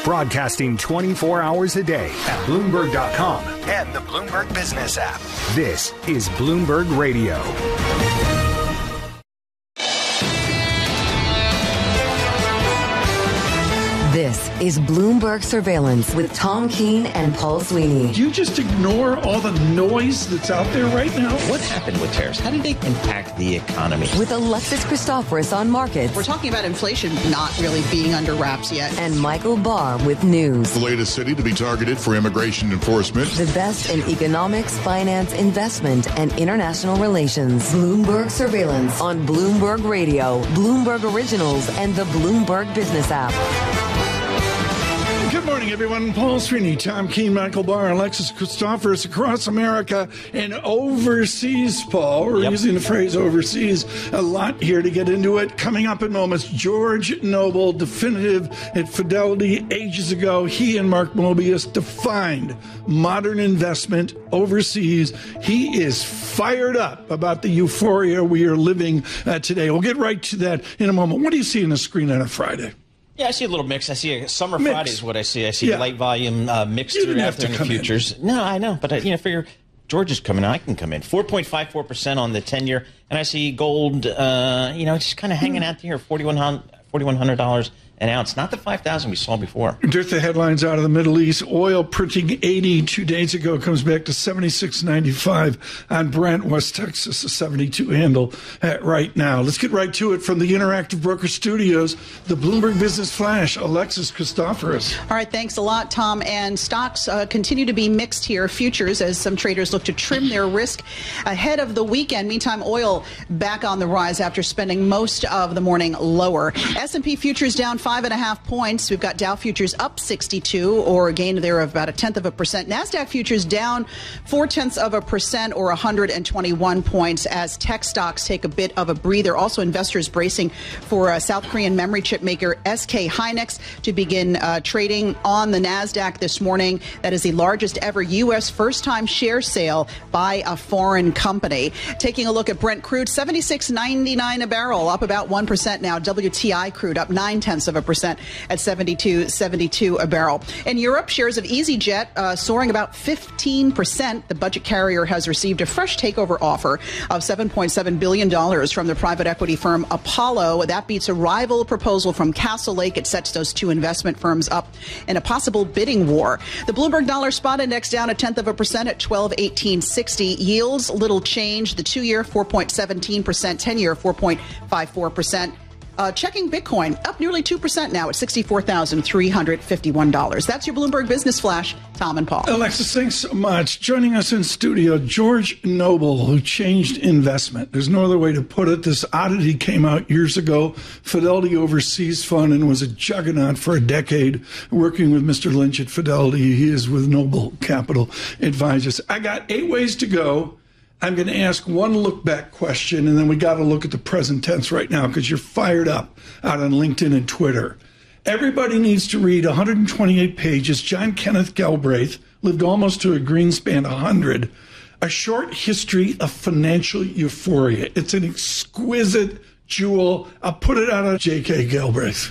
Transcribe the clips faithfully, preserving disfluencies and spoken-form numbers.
Broadcasting twenty-four hours a day at Bloomberg dot com and the Bloomberg Business app. This is Bloomberg Radio. This is Bloomberg Surveillance with Tom Keene and Paul Sweeney. Do you just ignore all the noise that's out there right now? What happened with tariffs? How did they impact the economy? With Alexis Christoforous on markets. We're talking about inflation not really being under wraps yet. And Michael Barr with news. The latest city to be targeted for immigration enforcement. The best in economics, finance, investment, and international relations. Bloomberg Surveillance on Bloomberg Radio, Bloomberg Originals, and the Bloomberg Business app. Good morning, everyone. Paul Sweeney, Tom Keene, Michael Barr, Alexis Christoforous across America and overseas, Paul. We're yep. using the phrase overseas a lot here to get into it. Coming up in moments, George Noble, definitive at Fidelity ages ago. He and Mark Mobius defined modern investment overseas. He is fired up about the euphoria we are living uh, today. We'll get right to that in a moment. What do you see on the screen on a Friday? Yeah, I see a little mix. I see a summer mix. Friday is what I see. I see yeah. light volume uh, mixed you throughout there in the futures. In. No, I know, but I, you know, figure George is coming. I can come in four point five four percent on the ten-year, and I see gold. Uh, you know, just kind of hanging out here, forty-one hundred dollars an ounce. Not the five thousand we saw before. Just the headlines out of the Middle East. Oil printing eighty two days ago comes back to seventy-six ninety-five on Brent. West Texas, a seventy-two handle at right now. Let's get right to it from the Interactive Broker Studios. The Bloomberg Business Flash, Alexis Christoforous. All right, thanks a lot, Tom. And stocks uh, continue to be mixed here. Futures, as some traders look to trim their risk ahead of the weekend. Meantime, oil back on the rise after spending most of the morning lower. S and P futures down five and a half points. We've got Dow futures up sixty-two, or a gain there of about a tenth of a percent. NASDAQ futures down four tenths of a percent, or one hundred twenty-one points, as tech stocks take a bit of a breather. Also, investors bracing for a South Korean memory chip maker S K Hynix to begin uh, trading on the NASDAQ this morning. That is the largest ever U S first-time share sale by a foreign company. Taking a look at Brent crude, seventy-six ninety-nine a barrel, up about one percent now. W T I crude up nine tenths of a percent at seventy-two seventy-two a barrel. In Europe, shares of EasyJet uh, soaring about fifteen percent. The budget carrier has received a fresh takeover offer of seven point seven billion dollars from the private equity firm Apollo. That beats a rival proposal from Castlelake. It sets those two investment firms up in a possible bidding war. The Bloomberg Dollar Spot Index down a tenth of a percent at twelve eighteen sixty. Yields little change. The two-year four point one seven percent, ten-year four point five four percent. Uh, checking Bitcoin up nearly two percent now at sixty-four thousand three hundred fifty-one dollars. That's your Bloomberg Business Flash. Tom and Paul. Alexis, thanks so much. Joining us in studio, George Noble, who changed investment. There's no other way to put it. This oddity came out years ago. Fidelity Overseas Fund, and was a juggernaut for a decade, working with Mister Lynch at Fidelity. He is with Noble Capital Advisors. I got eight ways to go. I'm going to ask one look-back question, and then we got to look at the present tense right now because you're fired up out on LinkedIn and Twitter. Everybody needs to read one hundred twenty-eight pages. John Kenneth Galbraith lived almost to a Greenspan one hundred. A Short History of Financial Euphoria. It's an exquisite jewel. I'll put it out on J K Galbraith.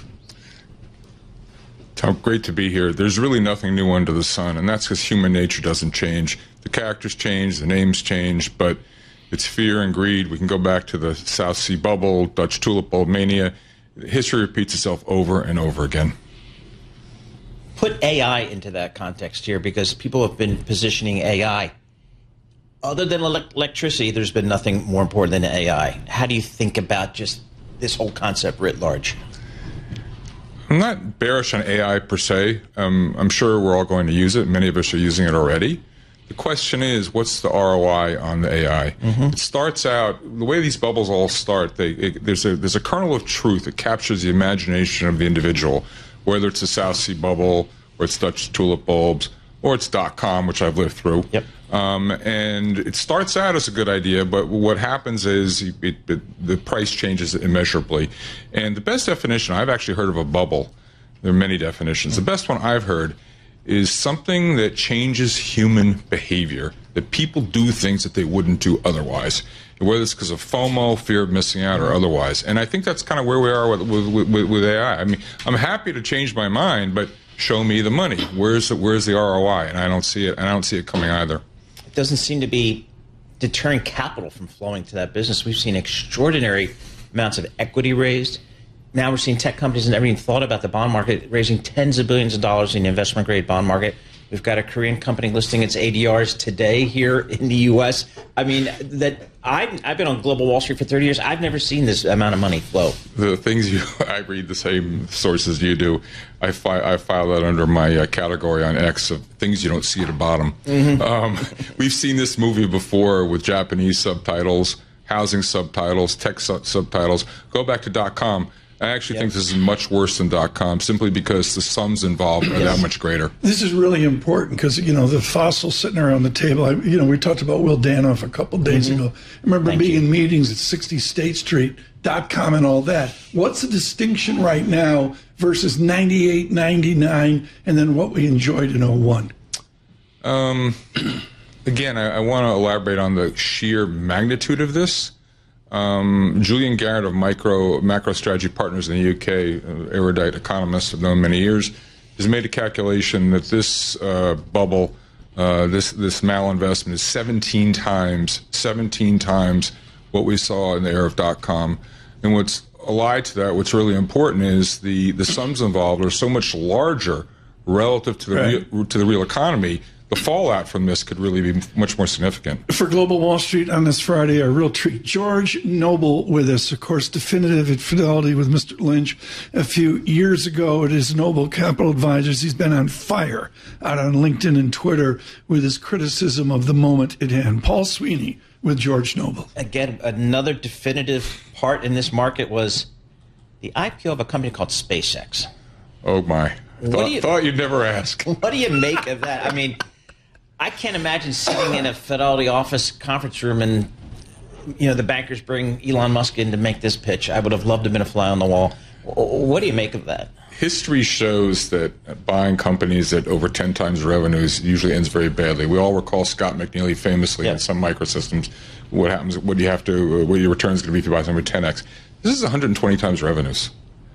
Tom, great to be here. There's really nothing new under the sun, and that's because human nature doesn't change. The characters change, the names change, but it's fear and greed. We can go back to the South Sea Bubble, Dutch Tulip Bulb Mania. History repeats itself over and over again. Put A I into that context here, because people have been positioning A I. Other than ele- electricity, there's been nothing more important than A I. How do you think about just this whole concept writ large? I'm not bearish on A I per se. Um, I'm sure we're all going to use it. Many of us are using it already. The question is, what's the R O I on the A I? Mm-hmm. It starts out, the way these bubbles all start, they, it, there's, a, there's a kernel of truth that captures the imagination of the individual, whether it's the South Sea Bubble, or it's Dutch Tulip Bulbs, or it's dot-com, which I've lived through. Yep. Um, and it starts out as a good idea, but what happens is it, it, the price changes immeasurably. And the best definition, I've actually heard of a bubble. There are many definitions. The best one I've heard is something that changes human behavior, that people do things that they wouldn't do otherwise, whether it's because of FOMO, fear of missing out, or otherwise. And I think that's kind of where we are with, with, with, with A I. I mean, I'm happy to change my mind, but show me the money. Where's the, where's the R O I? And I don't see it. And I don't see it coming either. It doesn't seem to be deterring capital from flowing to that business. We've seen extraordinary amounts of equity raised. Now we're seeing tech companies that never even thought about the bond market raising tens of billions of dollars in the investment-grade bond market. We've got a Korean company listing its A D Rs today here in the U S. I mean, that I've, I've been on global Wall Street for thirty years. I've never seen this amount of money flow. The things you, I read the same sources you do. I, fi, I file that under my uh, category on X of things you don't see at the bottom. Mm-hmm. um, we've seen this movie before with Japanese subtitles, housing subtitles, tech su- subtitles. Go back to dot com. I actually yep. think this is much worse than dot-com simply because the sums involved are yes. that much greater. This is really important because, you know, the fossils sitting around the table, I, you know, we talked about Will Danoff a couple of days mm-hmm. ago. I remember Thank being you. in meetings at sixty State Street, dot-com and all that. What's the distinction right now versus ninety-eight, ninety-nine, and then what we enjoyed in oh one? Um, again, I, I want to elaborate on the sheer magnitude of this. Um, Julian Garrett of Micro Macro Strategy Partners in the U K, uh, erudite economist, I've known many years, has made a calculation that this uh, bubble, uh, this this malinvestment is seventeen times, seventeen times what we saw in the era of dot-com. And what's allied to that, what's really important is the, the sums involved are so much larger relative to the right. real, to the real economy. The fallout from this could really be much more significant. For Global Wall Street on this Friday, a real treat. George Noble with us, of course, definitive at Fidelity with Mister Lynch a few years ago at his Noble Capital Advisors. He's been on fire out on LinkedIn and Twitter with his criticism of the moment at hand. Paul Sweeney with George Noble. Again, another definitive part in this market was the I P O of a company called SpaceX. Oh, my. Thought, you, thought you'd never ask. What do you make of that? I mean, I can't imagine sitting in a Fidelity office conference room and, you know, the bankers bring Elon Musk in to make this pitch. I would have loved to have been a fly on the wall. What do you make of that? History shows that buying companies at over ten times revenues usually ends very badly. We all recall Scott McNealy famously yep. in some microsystems. What happens? What do you have to? What your return is going to be if you buy something with ten x? This is one hundred twenty times revenues,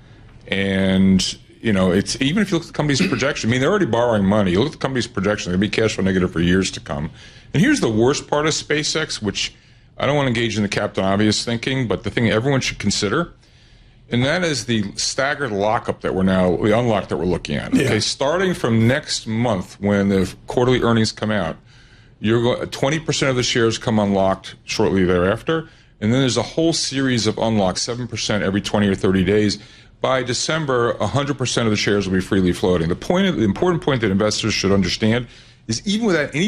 and you know, it's even if you look at the company's projection. I mean, they're already borrowing money. You look at the company's projection; they're going to be cash flow negative for years to come. And here's the worst part of SpaceX, which I don't want to engage in the Captain Obvious thinking, but the thing everyone should consider. And that is the staggered lockup that we're now, the unlock that we're looking at. Yeah. Okay, starting from next month when the quarterly earnings come out, you're going, twenty percent of the shares come unlocked shortly thereafter. And then there's a whole series of unlocks, seven percent every twenty or thirty days. By December, one hundred percent of the shares will be freely floating. The point, the important point that investors should understand is even without any